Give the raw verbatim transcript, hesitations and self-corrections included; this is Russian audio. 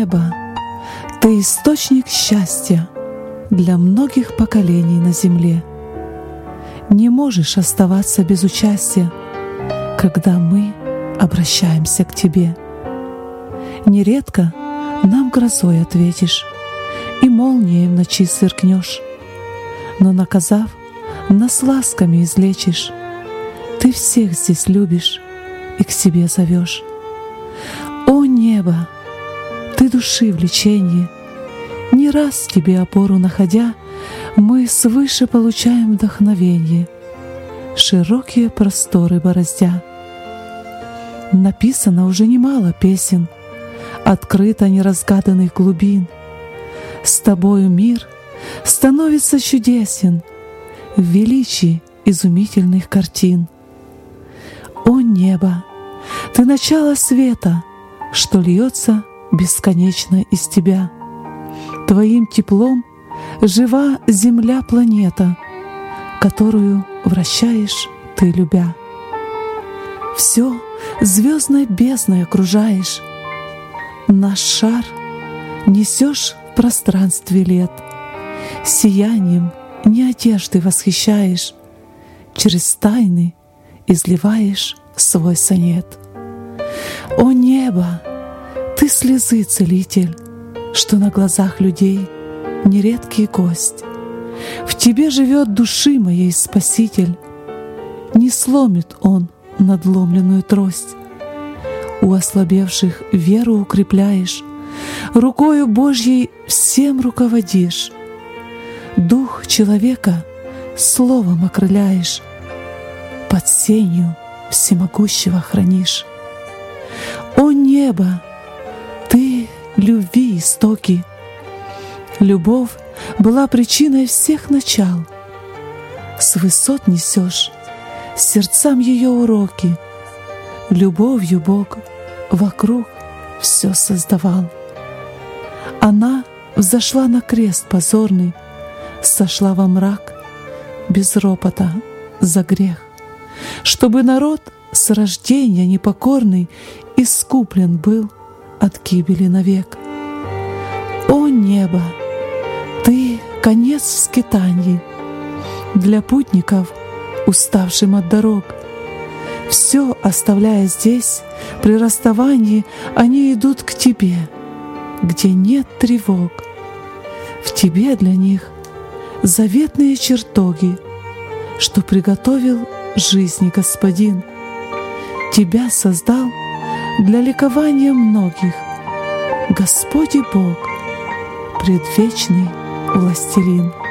небо, Ты источник счастья для многих поколений на земле. Не можешь оставаться без участия, когда мы обращаемся к Тебе. Нередко нам грозой ответишь и молнией в ночи сверкнешь, но, наказав, нас ласками излечишь. Ты всех здесь любишь и к себе зовешь. О небо, Ты души влечение, не раз Тебе опору находя, мы свыше получаем вдохновение, широкие просторы бороздя. Написано уже немало песен, открыто неразгаданных глубин. С Тобою мир становится чудесен в величии изумительных картин. О небо, Ты начало света, что льется бесконечно из Тебя. Твоим теплом жива земля планета, которую вращаешь Ты, любя. Все звездной бездной окружаешь, наш шар несешь в пространстве лет, сиянием не одежды восхищаешь, через тайны изливаешь свой сонет. О небо, Ты слезы целитель, что на глазах людей нередкий гость. В Тебе живет души моей Спаситель, не сломит Он надломленную трость. У ослабевших веру укрепляешь, рукою Божьей всем руководишь. Дух человека словом окрыляешь, под сенью всемогущего хранишь. О небо, Ты любви истоки, любовь была причиной всех начал. С высот несешь сердцам ее уроки, любовью Бог вокруг все создавал. Она взошла на крест позорный, сошла во мрак без ропота за грех, чтобы народ с рождения непокорный искуплен был от гибели навек. О небо, Ты конец в скитанье для путников, уставшим от дорог. Все оставляя здесь, при расставании они идут к Тебе, где нет тревог. В Тебе для них заветные чертоги, что приготовил жизни Господин. Тебя создал для ликования многих Господь и Бог, предвечный властелин.